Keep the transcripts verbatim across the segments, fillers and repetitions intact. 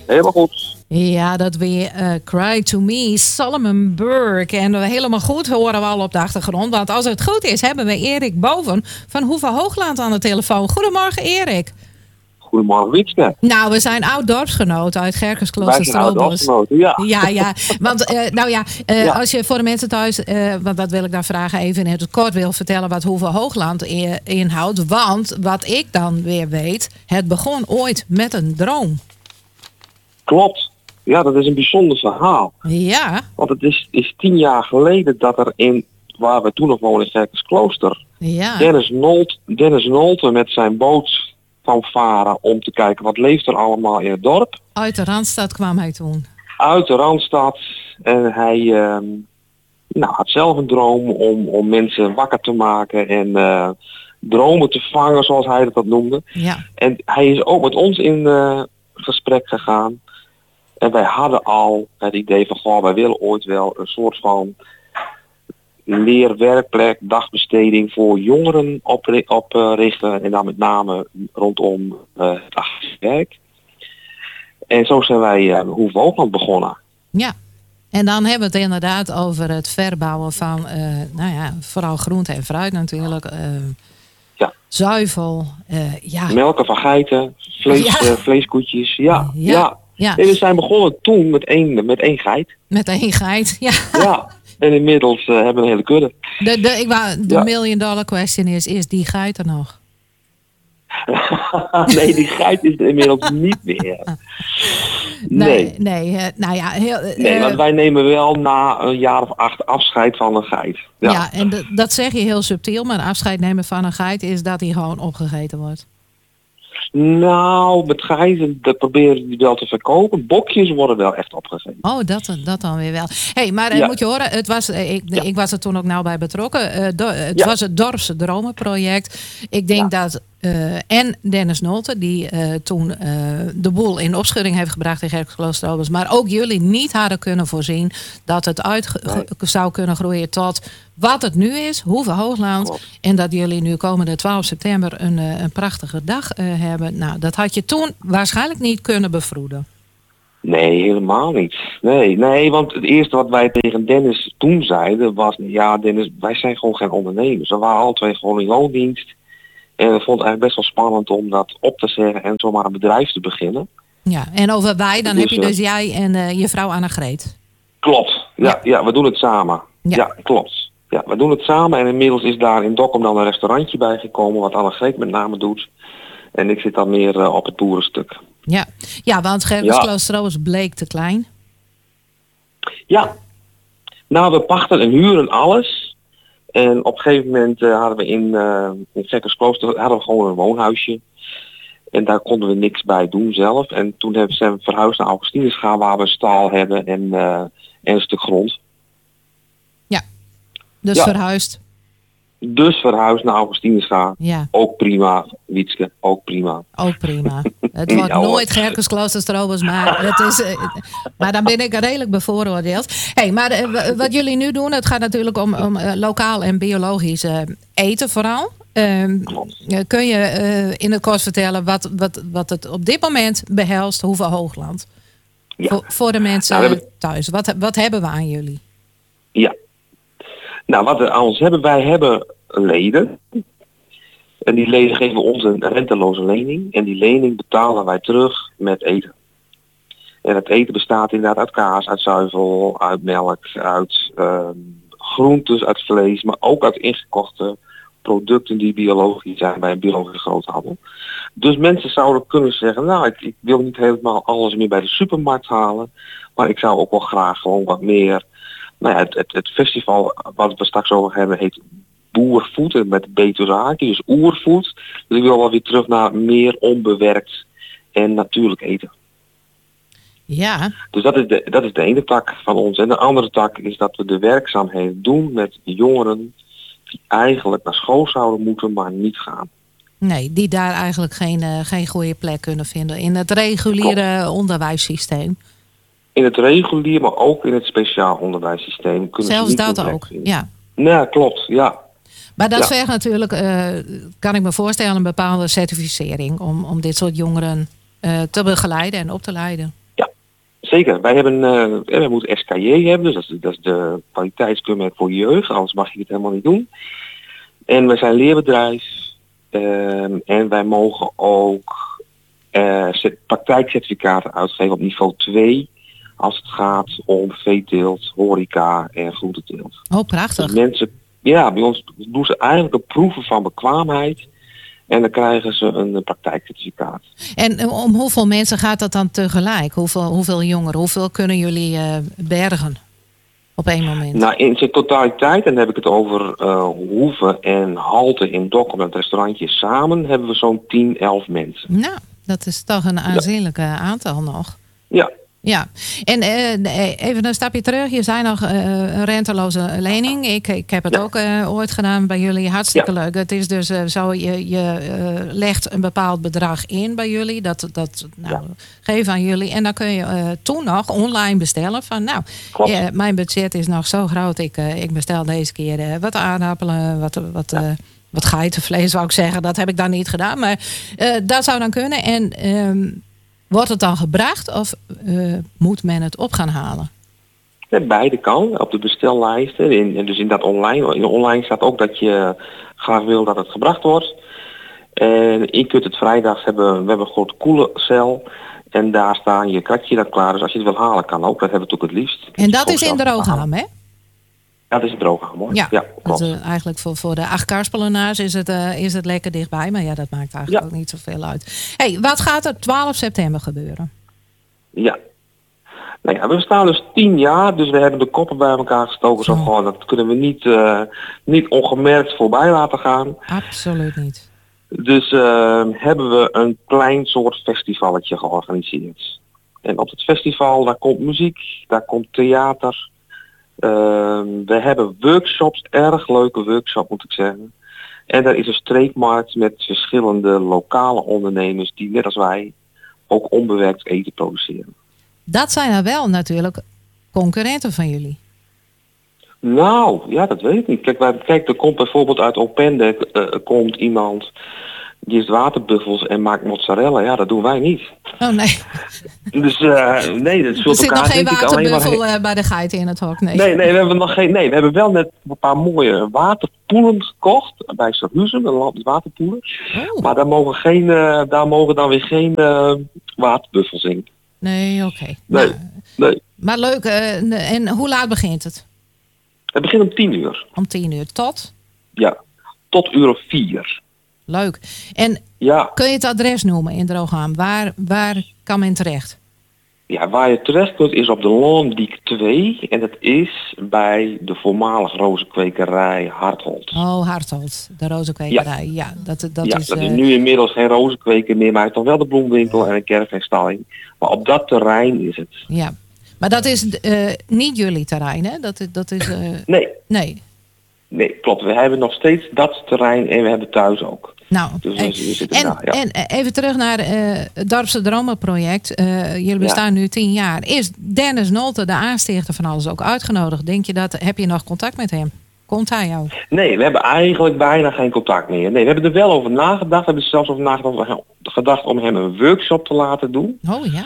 Helemaal goed. Ja, dat weer uh, Cry to Me, Solomon Burke. En uh, helemaal goed horen we al op de achtergrond. Want als het goed is, hebben we Erik Boven van Hoeve Hoogland aan de telefoon. Goedemorgen, Erik. Goedemorgen, Wietske. Nou, we zijn oud-dorpsgenoten uit Gerkensklooster Strobos. Wij zijn oud-dorpsgenoten, ja. Ja, ja. Want, uh, nou ja, uh, ja, als je voor de mensen thuis, uh, want dat wil ik dan vragen, even in het kort wil vertellen wat Hoeve Hoogland inhoudt. Want wat ik dan weer weet, het begon ooit met een droom. Klopt. Ja, dat is een bijzonder verhaal. Ja. Want het is, is tien jaar geleden dat er in, waar we toen nog woonden in Gerkensklooster, ja. Dennis, Nolt, Dennis Nolte met zijn boot kwam varen om te kijken wat leeft er allemaal in het dorp. Uit de Randstad kwam hij toen. Uit de Randstad. En hij uh, nou, had zelf een droom om, om mensen wakker te maken en uh, dromen te vangen, zoals hij dat noemde. Ja. En hij is ook met ons in uh, gesprek gegaan. En wij hadden al het idee van, goh, wij willen ooit wel een soort van leerwerkplek, dagbesteding voor jongeren oprichten. Op, uh, en dan met name rondom uh, het dagelijks werk. En zo zijn wij uh, Hoeve Hoogland begonnen. Ja, en dan hebben we het inderdaad over het verbouwen van, uh, nou ja, vooral groente en fruit natuurlijk. Uh, ja. Zuivel. Uh, ja. Melken van geiten, vlees, ja. uh, vleeskoetjes. Ja, ja. ja. ja. En we zijn begonnen toen met één, met één geit. Met één geit, ja. Ja. En inmiddels uh, hebben we een hele kudde. De, de, ik wou, de ja. million dollar question is, is die geit er nog? Nee, die geit is er inmiddels niet meer. Nee. Nee, nee uh, nou ja. Heel, uh, nee, want wij nemen wel na een jaar of acht afscheid van een geit. Ja, ja en de, dat zeg je heel subtiel, maar afscheid nemen van een geit is dat hij gewoon opgegeten wordt. Nou, met geiten, dat proberen die wel te verkopen. Bokjes worden wel echt opgegeten. Oh, dat, dat dan weer wel. Hey, maar ja. moet je horen, het was, ik, ja. ik was er toen ook nauw bij betrokken. Uh, do, het ja. was het Dorpse Dromenproject. Ik denk ja. dat uh, en Dennis Nolte, die uh, toen uh, de boel in opschudding heeft gebracht in Gerkensklooster, maar ook jullie niet hadden kunnen voorzien dat het uit nee. zou kunnen groeien tot wat het nu is, Hoeve Hoogland. Klopt. En dat jullie nu komende twaalf september een, een prachtige dag uh, hebben. Nou, dat had je toen waarschijnlijk niet kunnen bevroeden. Nee, helemaal niet. Nee, nee, want het eerste wat wij tegen Dennis toen zeiden was, ja Dennis, wij zijn gewoon geen ondernemers. We waren alle twee gewoon in loondienst. En we vonden het eigenlijk best wel spannend om dat op te zeggen en zomaar een bedrijf te beginnen. Ja, en over wij, dan dus, heb je dus uh, jij en uh, je vrouw Annegreet. Klopt, ja, ja. ja, we doen het samen. Ja, ja klopt. Ja, we doen het samen en inmiddels is daar in Dokkum dan een restaurantje bij gekomen, wat Annegreet met name doet. En ik zit dan meer uh, op het boerenstuk. Ja, ja want Gerkensklooster ja. bleek te klein. Ja, nou we pachten en huren alles. En op een gegeven moment uh, hadden we in, uh, in Gerkensklooster hadden we gewoon een woonhuisje. En daar konden we niks bij doen zelf. En toen hebben ze verhuisd naar Augustinusga waar we een stal hebben en, uh, en een stuk grond. Ja, dus ja. verhuisd. Dus verhuisd naar Augustinusga. Ja. Ook prima, Wietske, ook prima. Ook prima. Het wordt ja, nooit Gerkensklooster Strobos, maar, het is, uh, maar dan ben ik redelijk bevooroordeeld. Hey, maar uh, wat jullie nu doen, het gaat natuurlijk om, om uh, lokaal en biologisch uh, eten vooral. Uh, kun je uh, in het kort vertellen wat, wat, wat het op dit moment behelst, Hoeve Hoogland? Ja. Voor, voor de mensen nou, hebben... thuis. Wat, wat hebben we aan jullie? Ja. Nou, wat we aan ons hebben, wij hebben leden. En die leden geven ons een renteloze lening. En die lening betalen wij terug met eten. En het eten bestaat inderdaad uit kaas, uit zuivel, uit melk, uit uh, groentes, uit vlees, maar ook uit ingekochte producten die biologisch zijn bij een biologische groothandel. Dus mensen zouden kunnen zeggen, nou, ik, ik wil niet helemaal alles meer bij de supermarkt halen, maar ik zou ook wel graag gewoon wat meer. Nou ja, het, het, het festival wat we straks over hebben heet Boerfood met Beturaki, dus oerfood. Dus ik wil wel weer terug naar meer onbewerkt en natuurlijk eten. Ja. Dus dat is, de, dat is de ene tak van ons. En de andere tak is dat we de werkzaamheden doen met jongeren die eigenlijk naar school zouden moeten, maar niet gaan. Nee, die daar eigenlijk geen, uh, geen goede plek kunnen vinden in het reguliere Klopt. onderwijssysteem. In het regulier, maar ook in het speciaal onderwijssysteem. Kunnen Zelfs ze niet dat ook, vinden. ja. Nee, klopt, ja. Maar dat ja. vergt natuurlijk, uh, kan ik me voorstellen, een bepaalde certificering om, om dit soort jongeren uh, te begeleiden en op te leiden. Ja, Zeker. Wij hebben, uh, wij moeten S K J hebben, dus dat is, dat is de kwaliteitskeurmerk voor jeugd, anders mag je het helemaal niet doen. En we zijn leerbedrijf uh, en wij mogen ook uh, praktijkcertificaten uitgeven op niveau twee als het gaat om veeteelt, horeca en groenteteelt. Oh, prachtig. Dus mensen, ja, bij ons doen ze eigenlijk een proeven van bekwaamheid. En dan krijgen ze een praktijkcertificaat. En om hoeveel mensen gaat dat dan tegelijk? Hoeveel, hoeveel jongeren? Hoeveel kunnen jullie uh, bergen op één moment? Nou, in zijn totaliteit, en dan heb ik het over uh, Hoeven en Halte in Dokkum, het restaurantje samen, hebben we zo'n tien, elf mensen. Nou, dat is toch een aanzienlijk ja. aantal nog. Ja. Ja, en uh, even een stapje terug. Je zei nog uh, een renteloze lening. Ik, ik heb het ja. ook uh, ooit gedaan bij jullie. Hartstikke ja. leuk. Het is dus uh, zo, je, je uh, legt een bepaald bedrag in bij jullie. Dat, dat nou, ja. geef aan jullie. En dan kun je uh, toen nog online bestellen. Van nou, uh, mijn budget is nog zo groot. Ik, uh, ik bestel deze keer uh, wat aardappelen, wat... wat uh, wat geitenvlees zou ik zeggen. Dat heb ik dan niet gedaan. Maar uh, dat zou dan kunnen. En... Um, wordt het dan gebracht of uh, moet men het op gaan halen? Ja, beide kan, op de bestellijsten. In, dus in dat online. In online staat ook dat je graag wil dat het gebracht wordt. En in Kut het vrijdags hebben we hebben een groot koelercel. En daar staan je kratje dan klaar. Dus als je het wil halen kan ook. Dat hebben we natuurlijk het liefst. En dat is in Drooghaam, hè? Ja, dat is in Drooghaam, hoor. Ja, ja dat, uh, eigenlijk voor, voor de acht Karspelennaars is het, uh, is het lekker dichtbij. Maar ja, dat maakt eigenlijk ja. ook niet zoveel uit. Hey, wat gaat er twaalf september gebeuren? Ja. Nou ja, we staan dus tien jaar. Dus we hebben de koppen bij elkaar gestoken. Zo gewoon, dat kunnen we niet, uh, niet ongemerkt voorbij laten gaan. Absoluut niet. Dus uh, hebben we een klein soort festivalletje georganiseerd. En op het festival, daar komt muziek, daar komt theater... Uh, we hebben workshops, erg leuke workshops moet ik zeggen. En er is een streekmarkt met verschillende lokale ondernemers die net als wij ook onbewerkt eten produceren. Dat zijn er wel natuurlijk concurrenten van jullie. Nou, ja, dat weet ik niet. Kijk, kijk er komt bijvoorbeeld uit Opende uh, komt iemand die is waterbuffels en maakt mozzarella. Ja, dat doen wij niet. Oh nee. Dus uh, nee, dat er zit nog geen waterbuffel maar... bij de geiten in het hok. Nee. Nee, nee, we hebben nog geen. Nee, we hebben wel net een paar mooie waterpoelen gekocht bij Stadhuizen, een land waterpoelen. Oh. Maar daar mogen geen, uh, daar mogen dan weer geen uh, waterbuffels in. Nee, oké. Okay. Nee, nou, nee. Maar leuk. Uh, en hoe laat begint het? Het begint om tien uur. Om tien uur tot? Ja, tot uur of vier. Leuk. En ja. kun je het adres noemen in Drooghaam? Waar, waar kan men terecht? Ja, waar je terecht kunt is op de Loondiek twee. En dat is bij de voormalige rozenkwekerij Hartholt. Oh, Hartholt. De rozenkwekerij. Ja, ja dat, dat ja, is... dat is uh... nu inmiddels geen rozenkweker meer. Maar hij heeft nog wel de bloemwinkel en een kerfinstalling. Maar op dat terrein is het. Ja. Maar dat is uh, niet jullie terrein, hè? Dat, dat is... Uh... Nee. Nee. Nee, klopt. We hebben nog steeds dat terrein en we hebben thuis ook. Nou, dus en, we en, daar, ja. en even terug naar uh, het Dorpse Dromenproject. Uh, jullie bestaan ja. nu tien jaar. Is Dennis Nolte, de aanstichter van alles, ook uitgenodigd? Denk je dat, heb je nog contact met hem? Komt hij jou? Nee, we hebben eigenlijk bijna geen contact meer. Nee, we hebben er wel over nagedacht. We hebben er zelfs over nagedacht gedacht om hem een workshop te laten doen. Oh ja.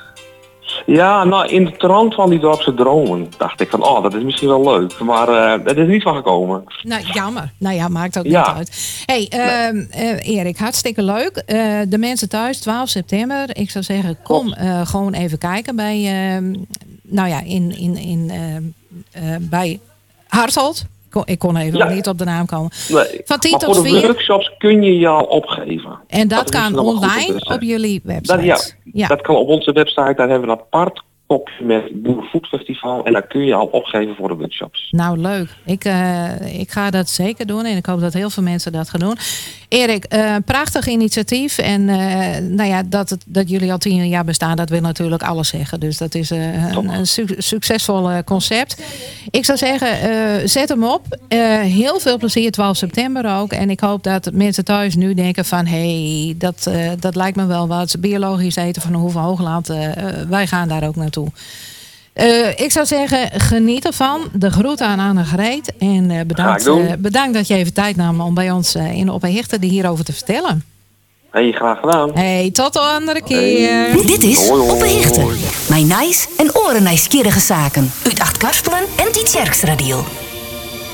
Ja, nou in de trant van die Dorpse Dromen dacht ik van, oh, dat is misschien wel leuk. Maar uh, het is niet van gekomen. Nou, jammer. Nou ja, maakt ook ja. niet uit. Hey, uh, uh, Erik, hartstikke leuk. Uh, de mensen thuis, twaalf september. Ik zou zeggen, kom uh, gewoon even kijken bij, uh, nou ja, in, in, in, uh, uh, bij Hartholt. Ik kon even ja. niet op de naam komen. Nee. Van tien maar tot voor de vier. workshops kun je je al opgeven. En dat, dat kan online op, op jullie website? Dat, ja, ja, dat kan op onze website. Daar hebben we een apart kopje met Boerenvoedfestival. En daar kun je al opgeven voor de workshops. Nou, leuk. Ik, uh, ik ga dat zeker doen. En ik hoop dat heel veel mensen dat gaan doen. Erik, uh, prachtig initiatief. En uh, nou ja, dat, het, dat jullie al tien jaar bestaan, dat wil natuurlijk alles zeggen. Dus dat is uh, een, een su- succesvol uh, concept. Ik zou zeggen, uh, zet hem op. Uh, heel veel plezier, twaalf september ook. En ik hoop dat mensen thuis nu denken van, hé, hey, dat, uh, dat lijkt me wel wat. Biologisch eten van de Hoeve Hoogland. Uh, wij gaan daar ook naartoe. Uh, ik zou zeggen, geniet ervan. De groeten aan Anne-Greet. En uh, bedankt, uh, bedankt dat je even tijd nam om bij ons uh, in Opperhichten hierover te vertellen. Hey, graag gedaan. Hey, tot de andere keer. Hey. Dit is Opperhichten. Mijn nijs en oren nieuwsgierige zaken. Uit Acht Karspelen en die Tjerkstra deal.